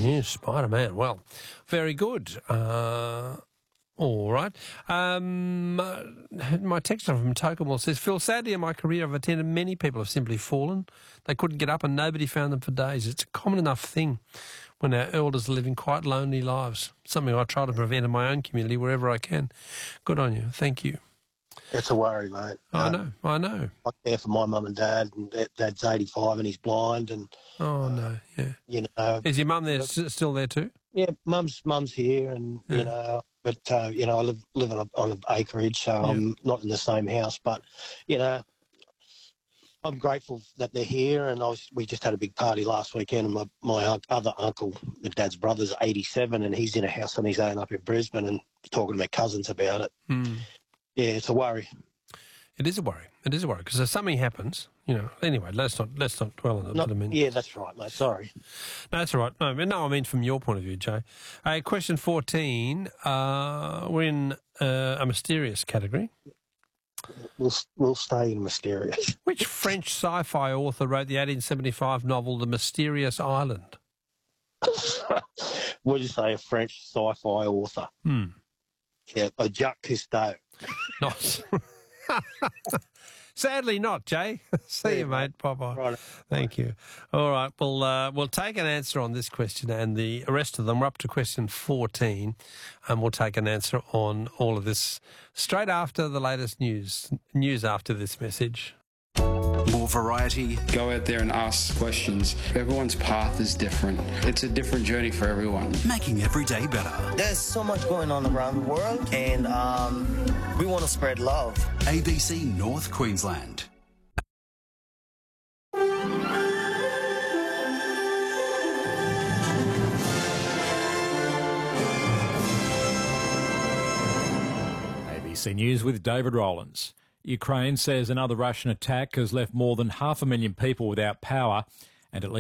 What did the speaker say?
Yeah, Spider-Man. Well, very good. All right. My text from Tokemore says, Phil, sadly in my career I've attended many people have simply fallen. They couldn't get up and nobody found them for days. It's a common enough thing when our elders are living quite lonely lives, something I try to prevent in my own community wherever I can. Good on you. Thank you. It's a worry, mate. I know. I care for my mum and dad, and Dad's 85 and he's blind. And Oh, no, yeah. you know, Is your mum there, still there too? yeah, mum's here, and Yeah. you know, but you know, I live on an acreage, so I'm not in the same house. But you know, I'm grateful that they're here, and we just had a big party last weekend, and my other uncle, my dad's brother's 87, and he's in a house on his own up in Brisbane, and talking to my cousins about it. Mm. Yeah, it's a worry. It is a worry. It is a worry because if something happens, you know. Anyway, let's not dwell on it. No, but I mean, yeah, that's right, mate. Sorry. no, that's all right. No, I mean from your point of view, Jay. Question 14. We're in a mysterious category. We'll stay in mysterious. Which French sci-fi author wrote the 1875 novel *The Mysterious Island*? Would you say a French sci-fi author? Yeah, Jacques Cousteau. Not. Sadly not, Jay. See you, mate. Bye-bye. Right. Thank you. All right, we'll take an answer on this question and the rest of them. We're up to question 14, and we'll take an answer on all of this straight after the latest news. News after this message. More variety. Go out there and ask questions. Everyone's path is different. It's a different journey for everyone. Making every day better. There's so much going on around the world, and we want to spread love. ABC North Queensland. ABC News with David Rowlands. Ukraine says another Russian attack has left more than 500,000 people without power and at least